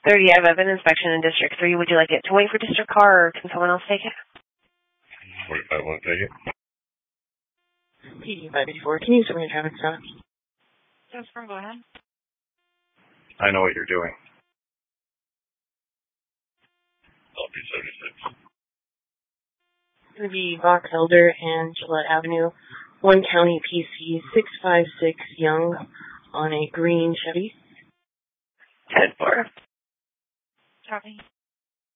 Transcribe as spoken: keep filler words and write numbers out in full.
thirty, I have an inspection in District three. Would you like it to wait for District Car, or can someone else take it? forty-five won't take it. P D five eighty-four, can you submit your traffic stop? Jennifer, go ahead. I know what you're doing. L P seventy-six. It's going to be Bach Elder and Gillette Avenue, one County P C six five six Young on a green Chevy. ten four. Copy.